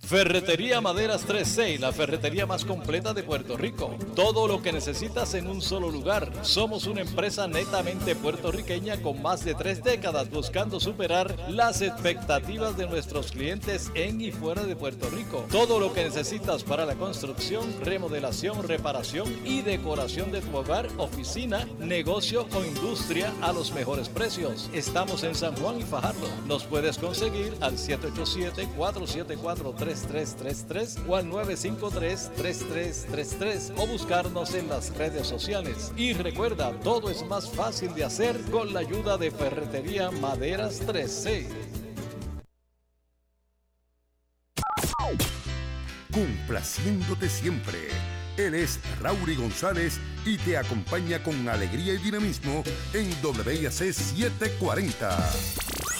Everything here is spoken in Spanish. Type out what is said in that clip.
Ferretería Maderas 3C, la ferretería más completa de Puerto Rico. Todo lo que necesitas en un solo lugar. Somos una empresa netamente puertorriqueña con más de 3 décadas buscando superar las expectativas de nuestros clientes en y fuera de Puerto Rico. Todo lo que necesitas para la construcción, remodelación, reparación y decoración de tu hogar, oficina, negocio o industria a los mejores precios. Estamos en San Juan y Fajardo. Nos puedes conseguir al 787-474-3333 o al 953-3333 o buscarnos en las redes sociales. Y recuerda, todo es más fácil de hacer con la ayuda de Ferretería Maderas 3C. Complaciéndote siempre. Él es Raury González y te acompaña con alegría y dinamismo en WIAC 740.